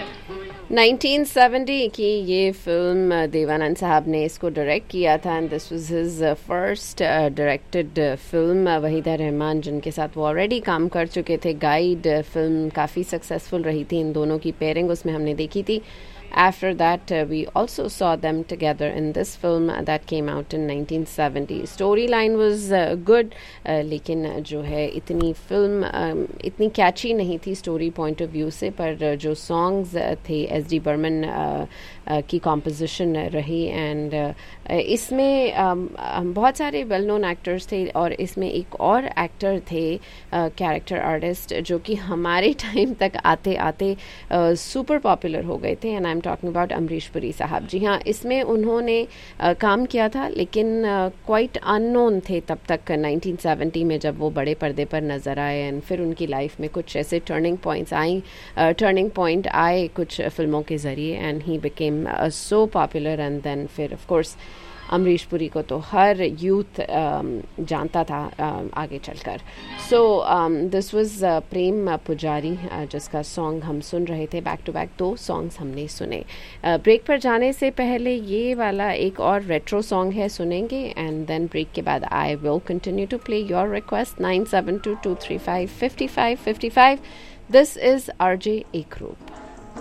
1970 की ये फिल्म देवानंद साहब ने इसको डायरेक्ट किया था and this was his first directed film. Waheeda Rehman जिनके साथ वो ऑलरेडी काम कर चुके थे. गाइड फिल्म काफ़ी सक्सेसफुल रही थी. इन दोनों की पेयरिंग उसमें हमने देखी थी. After that, we also saw them together in this film that came out in 1970. Storyline was good, लेकिन जो है इतनी फिल्म इतनी कैची नहीं थी स्टोरी पॉइंट ऑफ व्यू से. पर जो सॉन्ग्स थे एस.डी. बर्मन की कॉम्पोजिशन रही. एंड इसमें बहुत सारे वेल नोन एक्टर्स थे और इसमें एक और एक्टर थे कैरेक्टर आर्टिस्ट जो कि हमारे टाइम तक आते आते सुपर पॉपुलर हो गए थे. And I am talking about Amrish Puri साहब. जी हाँ, इसमें उन्होंने काम किया था लेकिन क्वाइट अननोन थे तब तक 1970 में जब वो बड़े पर्दे पर नज़र आए. एंड फिर उनकी लाइफ में कुछ ऐसे टर्निंग पॉइंट आए कुछ फिल्मों के ज़रिए and he became so popular. And then फिर ऑफ कोर्स अमरीश पुरी को तो हर यूथ जानता था आगे चलकर. सो दिस वाज प्रेम पुजारी जिसका सॉन्ग हम सुन रहे थे. बैक टू बैक 2 सॉन्ग्स हमने सुने. ब्रेक पर जाने से पहले ये वाला एक और रेट्रो सॉन्ग है, सुनेंगे. एंड देन ब्रेक के बाद I will continue to play your request. 9722355555. This is RJ एकरूप.